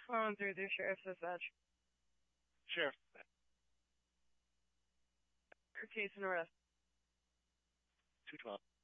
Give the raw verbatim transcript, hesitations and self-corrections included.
phone through the sheriff's dispatch. Sheriff. Case and arrest. two twelve.